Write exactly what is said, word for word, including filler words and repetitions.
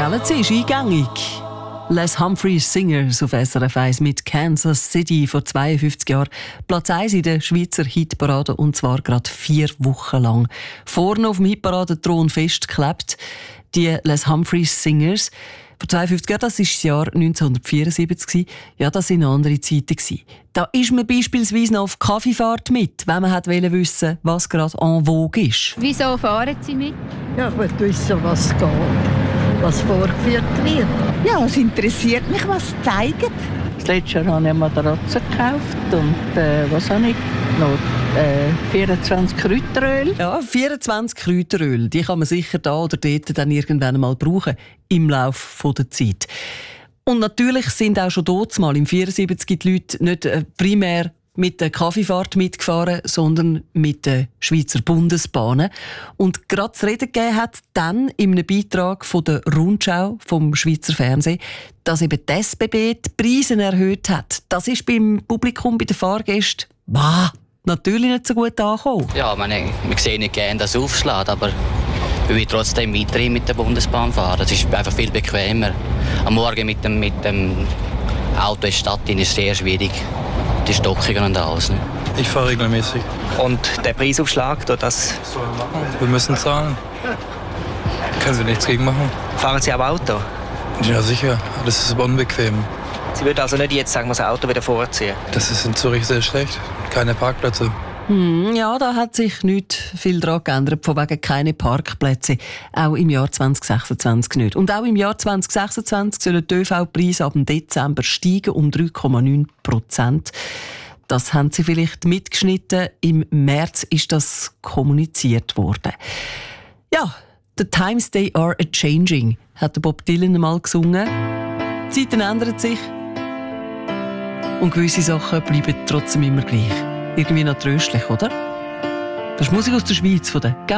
Galaxy ist eingängig. Les Humphreys Singers auf S R F eins mit Kansas City vor zweiundfünfzig Jahren. Platz eins in der Schweizer Hitparade und zwar gerade vier Wochen lang. Vorne auf dem Hitparadenthron festgeklebt. Die Les Humphreys Singers. Vor zweiundfünfzig Jahren, das war das Jahr neunzehnhundertvierundsiebzig. Ja, das waren andere Zeiten. Da ist man beispielsweise noch auf Kaffeefahrt mit, wenn man wissen wollte, was gerade en vogue ist. Wieso fahren Sie mit? Ja, ich will wissen, was geht, was vorgeführt wird. Ja, es interessiert mich, was sie zeigen. Das letzte Jahr habe ich eine Matratze gekauft und äh, was habe ich noch? Äh, vierundzwanzig Kräuteröl. Ja, vierundzwanzig Kräuteröl. Die kann man sicher da oder dort dann irgendwann mal brauchen im Laufe der Zeit. Und natürlich sind auch schon dort mal im vierundsiebzig die Leute nicht äh, primär mit der Kaffeefahrt mitgefahren, sondern mit den Schweizer Bundesbahnen. Und gerade zu reden gegeben hat dann in einem Beitrag von der Rundschau vom Schweizer Fernsehen, dass eben die S B B die Preise erhöht hat. Das ist beim Publikum, bei den Fahrgästen, bah, natürlich nicht so gut angekommen. Ja, meine, wir sehen nicht gerne, dass es aufschlägt, aber wir wollen trotzdem weiterhin mit der Bundesbahn fahren. Das ist einfach viel bequemer. Am Morgen mit dem, mit dem Auto in die Stadt ist es sehr schwierig. Die Stockungen und alles. Ne? Ich fahre regelmäßig. Und der Preisaufschlag, das... Wir müssen zahlen. Können wir nichts gegen machen. Fahren Sie auch Auto? Ja, sicher. Das ist aber unbequem. Sie würden also nicht jetzt sagen, das Auto wieder vorziehen? Das ist in Zürich sehr schlecht. Keine Parkplätze. Hm, ja, da hat sich nicht viel daran geändert, von wegen keine Parkplätze. Auch im Jahr zwanzig sechsundzwanzig nicht. Und auch im Jahr zwanzig sechsundzwanzig sollen die ÖV-Preise ab dem Dezember steigen um drei Komma neun Prozent. Das haben Sie vielleicht mitgeschnitten. Im März ist das kommuniziert worden. Ja, «The times they are a-changing», hat Bob Dylan einmal gesungen. Die Zeiten ändern sich und gewisse Sachen bleiben trotzdem immer gleich. Irgendwie noch tröstlich, oder? Das ist Musik aus der Schweiz von der